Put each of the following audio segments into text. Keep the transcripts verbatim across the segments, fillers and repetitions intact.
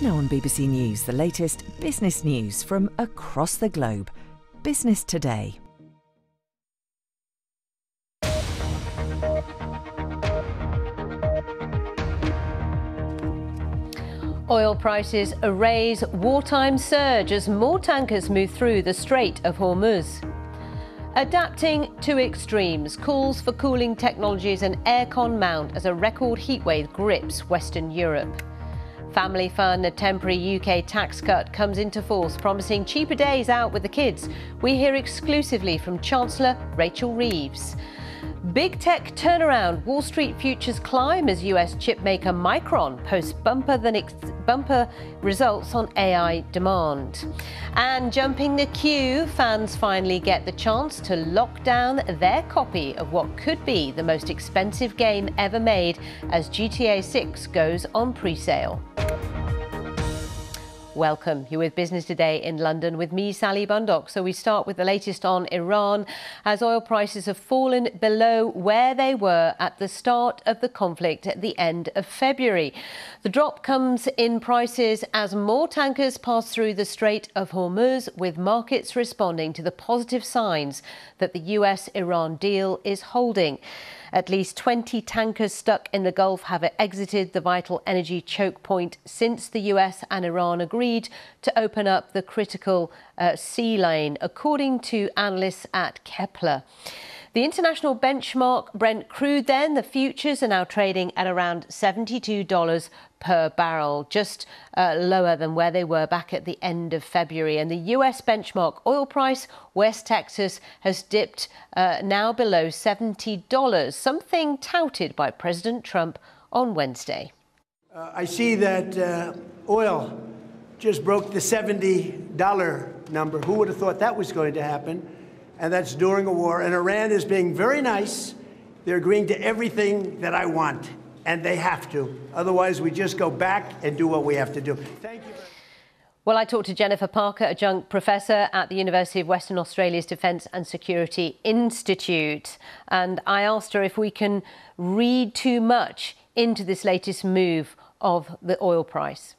Now on B B C News, the latest business news from across the globe. Business Today. Oil prices erase wartime surge as more tankers move through the Strait of Hormuz. Adapting to extremes, calls for cooling technologies and aircon mount as a record heatwave grips Western Europe. Family Fun, a temporary U K tax cut, comes into force, promising cheaper days out with the kids. We hear exclusively from Chancellor Rachel Reeves. Big tech turnaround. Wall Street futures climb as U S chipmaker Micron posts bumper, than ex- bumper results on A I demand. And jumping the queue, fans finally get the chance to lock down their copy of what could be the most expensive game ever made as G T A six goes on pre-sale. Welcome. You're with Business Today in London with me, Sally Bundock. So we start with the latest on Iran, as oil prices have fallen below where they were at the start of the conflict at the end of February. The drop comes in prices as more tankers pass through the Strait of Hormuz, with markets responding to the positive signs that the U S Iran deal is holding. At least twenty tankers stuck in the Gulf have exited the vital energy choke point since the U S and Iran agreed to open up the critical uh, sea lane, according to analysts at Kepler. The international benchmark Brent crude then, the futures are now trading at around seventy-two dollars per barrel, just uh, lower than where they were back at the end of February. And the U S benchmark oil price, West Texas, has dipped uh, now below seventy dollars, something touted by President Trump on Wednesday. Uh, I see that uh, oil just broke the seventy dollar number. Who would have thought that was going to happen? And that's during a war. And Iran is being very nice. They're agreeing to everything that I want. And they have to. Otherwise, we just go back and do what we have to do. Thank you. Well, I talked to Jennifer Parker, adjunct professor at the University of Western Australia's Defence and Security Institute. And I asked her if we can read too much into this latest move of the oil price.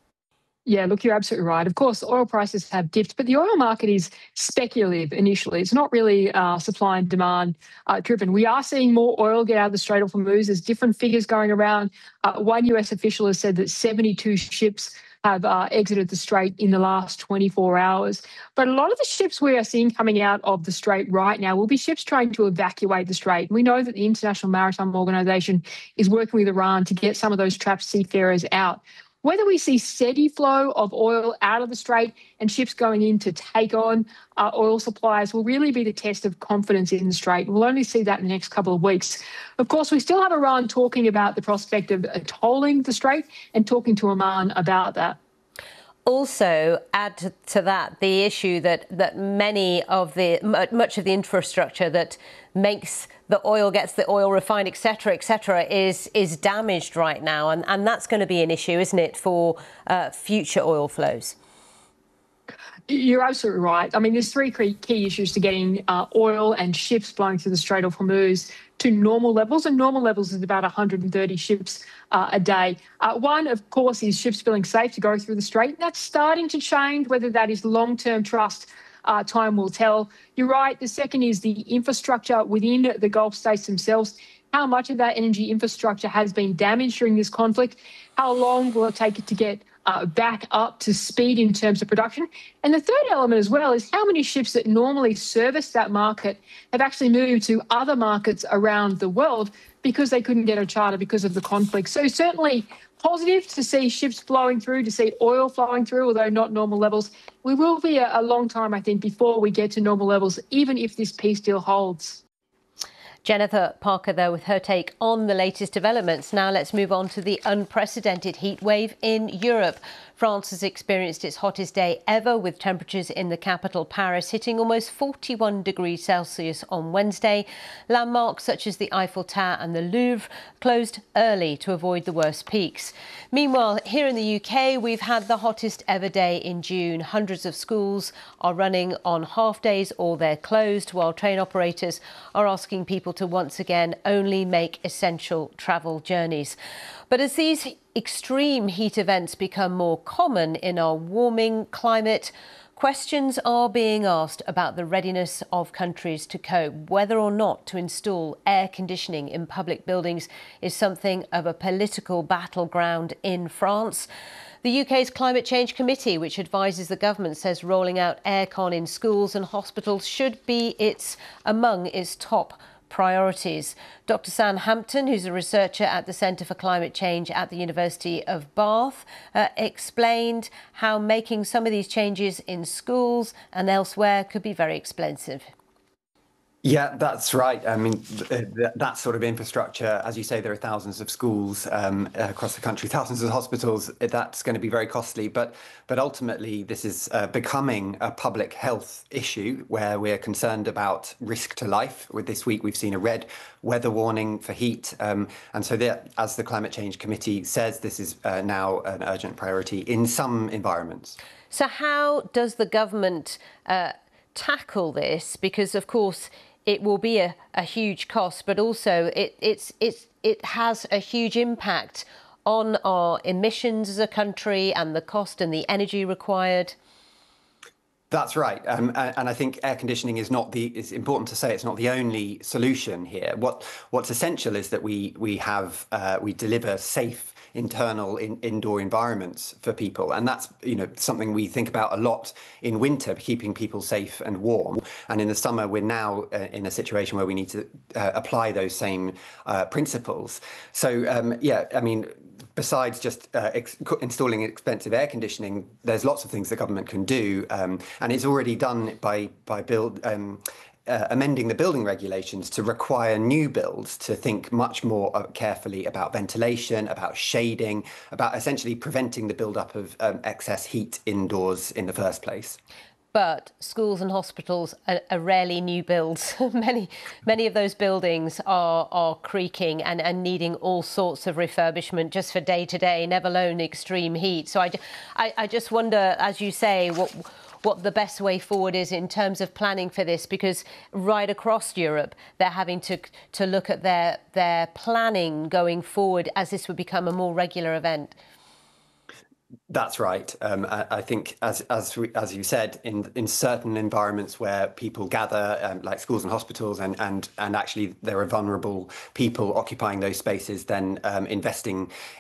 Yeah, look, you're absolutely right. Of course, oil prices have dipped, but the oil market is speculative initially. It's not really uh, supply and demand uh, driven. We are seeing more oil get out of the Strait of Hormuz. There's different figures going around. Uh, one U S official has said that seventy-two ships have uh, exited the Strait in the last twenty-four hours. But a lot of the ships we are seeing coming out of the Strait right now will be ships trying to evacuate the Strait. We know that the International Maritime Organization is working with Iran to get some of those trapped seafarers out. Whether we see steady flow of oil out of the Strait and ships going in to take on uh, oil supplies will really be the test of confidence in the Strait. We'll only see that in the next couple of weeks. Of course, we still have Iran talking about the prospect of uh, tolling the Strait and talking to Oman about that. Also, add to, to that the issue that that many of the much of the infrastructure that makes the oil, gets the oil refined, et cetera, et cetera, is is damaged right now, and and that's going to be an issue, isn't it, for uh, future oil flows? You're absolutely right. I mean, there's three key issues to getting uh, oil and ships flowing through the Strait of Hormuz to normal levels, and normal levels is about one hundred thirty ships uh, a day. Uh, one, of course, is ships feeling safe to go through the Strait. That's starting to change. Whether that is long-term trust, uh, time will tell. You're right. The second is the infrastructure within the Gulf states themselves. How much of that energy infrastructure has been damaged during this conflict? How long will it take it to get Uh, back up to speed in terms of production? And the third element as well is how many ships that normally service that market have actually moved to other markets around the world because they couldn't get a charter because of the conflict. So certainly positive to see ships flowing through, to see oil flowing through, although not normal levels. We will be a, a long time, I think, before we get to normal levels, even if this peace deal holds. Jennifer Parker there with her take on the latest developments. Now let's move on to the unprecedented heat wave in Europe. France has experienced its hottest day ever, with temperatures in the capital, Paris, hitting almost forty-one degrees Celsius on Wednesday. Landmarks such as the Eiffel Tower and the Louvre closed early to avoid the worst peaks. Meanwhile, here in the U K, we've had the hottest ever day in June. Hundreds of schools are running on half days or they're closed, while train operators are asking people able to once again only make essential travel journeys. But as these extreme heat events become more common in our warming climate, questions are being asked about the readiness of countries to cope. Whether or not to install air conditioning in public buildings is something of a political battleground in France. The U K's Climate Change Committee, which advises the government, says rolling out aircon in schools and hospitals should be its among its top priorities. Doctor Sam Hampton, who's a researcher at the Centre for Climate Change at the University of Bath, uh, explained how making some of these changes in schools and elsewhere could be very expensive. Yeah, that's right. I mean, th that sort of infrastructure, as you say, there are thousands of schools um, across the country, thousands of hospitals. That's going to be very costly. But but ultimately, this is uh, becoming a public health issue where we're concerned about risk to life. With this week, we've seen a red weather warning for heat. Um, and so that, as the Climate Change Committee says, this is uh, now an urgent priority in some environments. So how does the government uh, tackle this? Because, of course, it will be a, a huge cost, but also it, it's, it's, it has a huge impact on our emissions as a country and the cost and the energy required. That's right. Um, and I think air conditioning is not the, it's important to say it's not the only solution here. What What's essential is that we, we have, uh, we deliver safe internal in, indoor environments for people. And that's, you know, something we think about a lot in winter, keeping people safe and warm. And in the summer, we're now uh, in a situation where we need to uh, apply those same uh, principles. So, um, yeah, I mean, besides just uh, ex installing expensive air conditioning, there's lots of things the government can do. Um, and it's already done by, by build, um, Uh, amending the building regulations to require new builds to think much more uh, carefully about ventilation, about shading, about essentially preventing the build-up of um, excess heat indoors in the first place. But schools and hospitals are, are rarely new builds. many, many of those buildings are, are creaking and, and needing all sorts of refurbishment just for day to day, never alone extreme heat. So I, I, I just wonder, as you say, what what the best way forward is in terms of planning for this, because right across Europe, they're having to to look at their their planning going forward as this would become a more regular event. That's right. Um, I, I think, as as we, as you said, in in certain environments where people gather, um, like schools and hospitals, and and and actually there are vulnerable people occupying those spaces, then um, investing